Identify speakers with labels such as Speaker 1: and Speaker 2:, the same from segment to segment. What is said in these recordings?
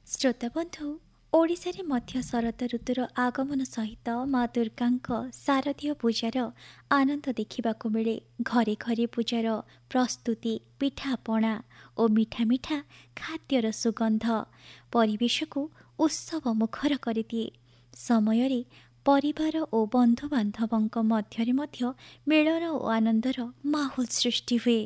Speaker 1: ଶ୍ରୋତାବନ୍ଧୁ, ଓଡ଼ିଶାରେ ମଧ୍ୟ ଶରତ ଋତୁର ଆଗମନ ସହିତ ମା ଦୁର୍ଗାଙ୍କ ଶାରଦୀୟ ପୂଜାର ଆନନ୍ଦ ଦେଖିବାକୁ ମିଳେ। ଘରେ ଘରେ ପୂଜାର ପ୍ରସ୍ତୁତି, ପିଠାପଣା ଓ ମିଠା ମିଠା ଖାଦ୍ୟର ସୁଗନ୍ଧ ପରିବେଶକୁ ଉତ୍ସବ ମୁଖର କରିଦିଏ। ସମୟରେ ପରିବାର ଓ ବନ୍ଧୁବାନ୍ଧବଙ୍କ ମଧ୍ୟରେ ମଧ୍ୟ ମିଳନ ଓ ଆନନ୍ଦର ମାହୋଲ ସୃଷ୍ଟି ହୁଏ।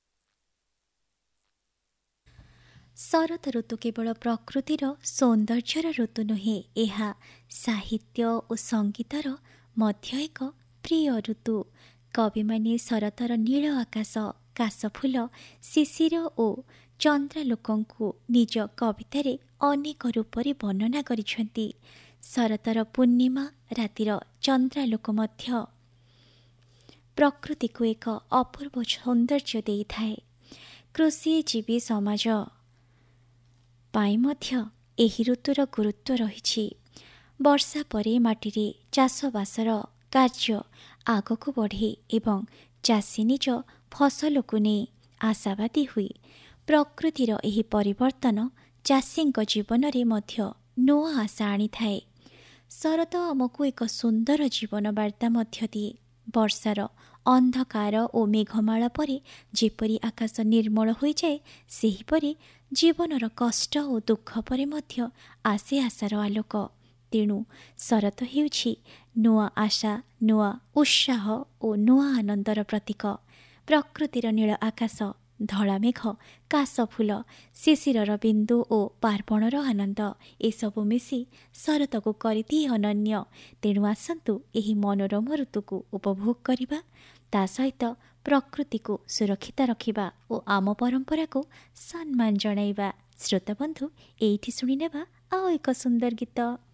Speaker 1: ଶରତ ଋତୁ କେବଳ ପ୍ରକୃତିର ସୌନ୍ଦର୍ଯ୍ୟର ଋତୁ ନୁହେଁ, ଏହା ସାହିତ୍ୟ ଓ ସଙ୍ଗୀତର ମଧ୍ୟ ଏକ ପ୍ରିୟ ଋତୁ। କବିମାନେ ଶରତର ନୀଳ ଆକାଶ, କାଶଫୁଲ, ଶିଶିର ଓ ଚନ୍ଦ୍ରାଲୋକଙ୍କୁ ନିଜ କବିତାରେ ଅନେକ ରୂପରେ ବର୍ଣ୍ଣନା କରିଛନ୍ତି। ଶରତର ପୂର୍ଣ୍ଣିମା ରାତିର ଚନ୍ଦ୍ରାଲୋକ ମଧ୍ୟ ପ୍ରକୃତିକୁ ଏକ ଅପୂର୍ବ ସୌନ୍ଦର୍ଯ୍ୟ ଦେଇଥାଏ। କୃଷିଜୀବୀ ସମାଜ ପାଇଁ ମଧ୍ୟ ଏହି ଋତୁର ଗୁରୁତ୍ୱ ରହିଛି। ବର୍ଷା ପରେ ମାଟିରେ ଚାଷବାସର କାର୍ଯ୍ୟ ଆଗକୁ ବଢ଼େ ଏବଂ ଚାଷୀ ନିଜ ଫସଲକୁ ନେଇ ଆଶାବାଦୀ ହୁଏ। ପ୍ରକୃତିର ଏହି ପରିବର୍ତ୍ତନ ଚାଷୀଙ୍କ ଜୀବନରେ ମଧ୍ୟ ନୂଆ ଆଶା ଆଣିଥାଏ। ଶରତ ଆମକୁ ଏକ ସୁନ୍ଦର ଜୀବନ ବାର୍ତ୍ତା ମଧ୍ୟ ଦିଏ। ବର୍ଷାର ଅନ୍ଧକାର ଓ ମେଘମାଳ ପରେ ଯେପରି ଆକାଶ ନିର୍ମଳ ହୋଇଯାଏ, ସେହିପରି ଜୀବନର କଷ୍ଟ ଓ ଦୁଃଖ ପରେ ମଧ୍ୟ ଆସେ ଆଶାର ଆଲୋକ। ତେଣୁ ଶରତ ହେଉଛି ନୂଆ ଆଶା, ନୂଆ ଉତ୍ସାହ ଓ ନୂଆ ଆନନ୍ଦର ପ୍ରତୀକ। ପ୍ରକୃତିର ନୀଳ ଆକାଶ, ଧଳା ମେଘ, କାଶଫୁଲ, ଶିଶିରର ବିନ୍ଦୁ ଓ ପାର୍ବଣର ଆନନ୍ଦ ଏସବୁ ମିଶି ଶରତକୁ କରିଦିଏ ଅନନ୍ୟ। ତେଣୁ ଆସନ୍ତୁ ଏହି ମନୋରମ ଋତୁକୁ ଉପଭୋଗ କରିବା, ତା ସହିତ ପ୍ରକୃତିକୁ ସୁରକ୍ଷିତ ରଖିବା ଓ ଆମ ପରମ୍ପରାକୁ ସମ୍ମାନ ଜଣାଇବା। ଶ୍ରୋତାବନ୍ଧୁ, ଏଇଠି ଶୁଣିନେବା ଆଉ ଏକ ସୁନ୍ଦର ଗୀତ।